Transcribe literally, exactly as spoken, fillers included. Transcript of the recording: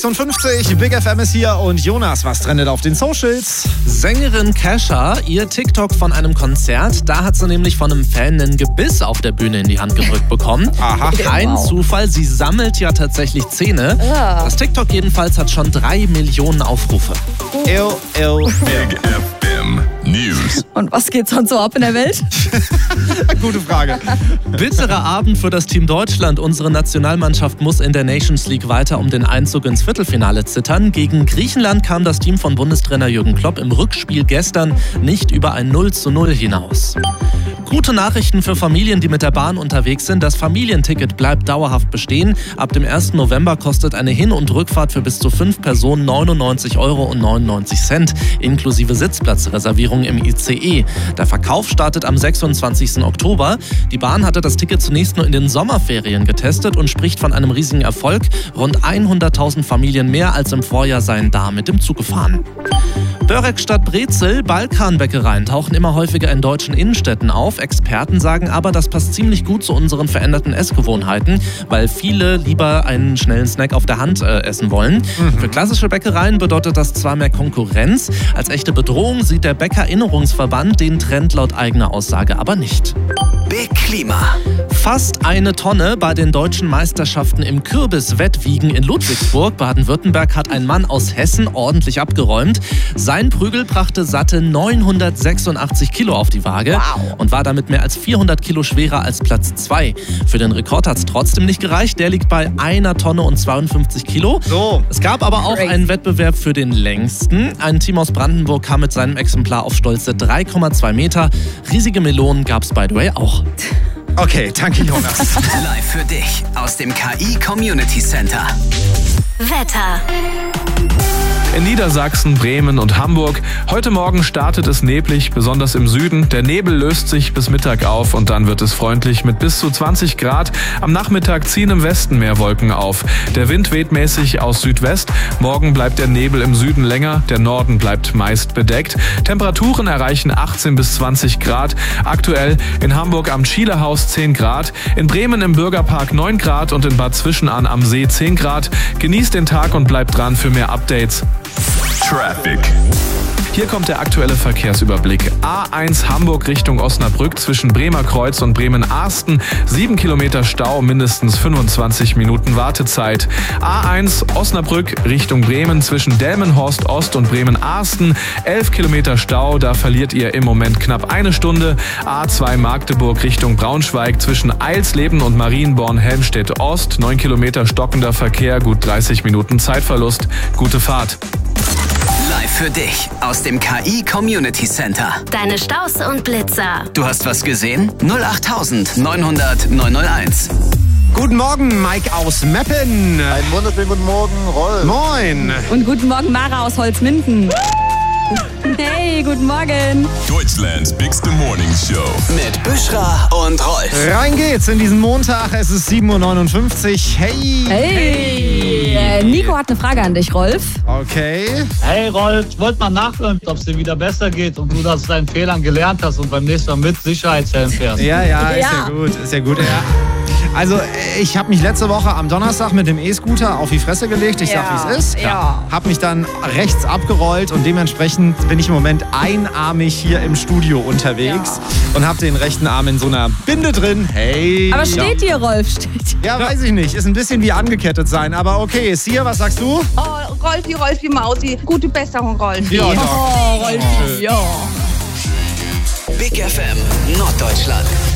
fünfzig, Big F M ist hier und Jonas, was trendet auf den Socials? Sängerin Kesha, ihr TikTok von einem Konzert, da hat sie nämlich von einem Fan einen Gebiss auf der Bühne in die Hand gedrückt bekommen. Aha. Kein Wow. Zufall, sie sammelt ja tatsächlich Zähne. Ja. Das TikTok jedenfalls hat schon drei Millionen Aufrufe. Ew, ew, Big F M News. Und was geht sonst so ab in der Welt? Gute Frage. Bitterer Abend für das Team Deutschland. Unsere Nationalmannschaft muss in der Nations League weiter um den Einzug ins Viertelfinale zittern. Gegen Griechenland kam das Team von Bundestrainer Jürgen Klopp im Rückspiel gestern nicht über ein null zu null hinaus. Gute Nachrichten für Familien, die mit der Bahn unterwegs sind. Das Familienticket bleibt dauerhaft bestehen. Ab dem ersten November kostet eine Hin- und Rückfahrt für bis zu fünf Personen neunundneunzig Euro neunundneunzig inklusive Sitzplatzreservierung im I C E. Der Verkauf startet am sechsundzwanzigsten Oktober. Die Bahn hatte das Ticket zunächst nur in den Sommerferien getestet und spricht von einem riesigen Erfolg. Rund hunderttausend Familien mehr als im Vorjahr seien da mit dem Zug gefahren. Börek statt Brezel, Balkanbäckereien tauchen immer häufiger in deutschen Innenstädten auf. Experten sagen aber, das passt ziemlich gut zu unseren veränderten Essgewohnheiten, weil viele lieber einen schnellen Snack auf der Hand äh, essen wollen. Mhm. Für klassische Bäckereien bedeutet das zwar mehr Konkurrenz, als echte Bedrohung sieht der Bäckerinnerungsverband den Trend laut eigener Aussage aber nicht. Big Klima. Fast eine Tonne bei den deutschen Meisterschaften im Kürbiswettwiegen in Ludwigsburg. Baden-Württemberg hat ein Mann aus Hessen ordentlich abgeräumt. Sein Prügel brachte satte neunhundertsechsundachtzig Kilo auf die Waage Wow. und war damit mehr als vierhundert Kilo schwerer als Platz zwei. Für den Rekord hat es trotzdem nicht gereicht. Der liegt bei einer Tonne und zweiundfünfzig Kilo. So. Es gab aber auch Crazy. einen Wettbewerb für den längsten. Ein Team aus Brandenburg kam mit seinem Exemplar auf stolze drei Komma zwei Meter. Riesige Melonen gab es by the way auch. Okay, danke Jonas. Live für dich aus dem K I Community Center. Wetter. In Niedersachsen, Bremen und Hamburg. Heute Morgen startet es neblig, besonders im Süden. Der Nebel löst sich bis Mittag auf und dann wird es freundlich mit bis zu zwanzig Grad. Am Nachmittag ziehen im Westen mehr Wolken auf. Der Wind weht mäßig aus Südwest. Morgen bleibt der Nebel im Süden länger. Der Norden bleibt meist bedeckt. Temperaturen erreichen achtzehn bis zwanzig Grad. Aktuell in Hamburg am Schielehaus zehn Grad. In Bremen im Bürgerpark neun Grad und in Bad Zwischenahn am See zehn Grad. Genießt den Tag und bleibt dran für mehr Updates. Traffic. Hier kommt der aktuelle Verkehrsüberblick. A eins Hamburg Richtung Osnabrück zwischen Bremer Kreuz und Bremen-Arsten. sieben Kilometer Stau, mindestens fünfundzwanzig Minuten Wartezeit. A eins Osnabrück Richtung Bremen zwischen Delmenhorst Ost und Bremen-Arsten. elf Kilometer Stau, da verliert ihr im Moment knapp eine Stunde. A zwei Magdeburg Richtung Braunschweig zwischen Eilsleben und Marienborn-Helmstedt Ost. neun Kilometer stockender Verkehr, gut dreißig Minuten Zeitverlust. Gute Fahrt. Live für dich aus dem K I Community Center. Deine Staus und Blitzer. Du hast was gesehen? null acht neunhundert neunhunderteins. Guten Morgen, Mike aus Meppen. Einen wunderschönen guten Morgen, Rolf. Moin. Und guten Morgen, Mara aus Holzminden. Hey, guten Morgen. Deutschlands Bigste Morning Show. Mit Büschra und Rolf. Rein geht's in diesen Montag. Es ist sieben Uhr neunundfünfzig. Hey. Hey. Äh, Nico hat eine Frage an dich, Rolf. Okay. Hey Rolf, ich wollte mal nachhören, ob es dir wieder besser geht und du aus deinen Fehlern gelernt hast und beim nächsten Mal mit Sicherheitshelm fährst. Ja, ja, ist ja Ja. gut. Ist ja gut. Ja. Also, ich habe mich letzte Woche am Donnerstag mit dem E-Scooter auf die Fresse gelegt. Ich Ja, sag, wie es ist. ja. Hab mich dann rechts abgerollt und dementsprechend bin ich im Moment einarmig hier im Studio unterwegs und habe den rechten Arm in so einer Binde drin. Hey. Aber steht dir, Rolf? Steht dir. Ja, weiß ich nicht. Ist ein bisschen wie angekettet sein. Aber okay, Sia, was sagst du? Oh, Rolfi, Rolfi Mausi. Gute Besserung, Rolfi. Ja, Oh, Rolf. Ja. Big F M Norddeutschland.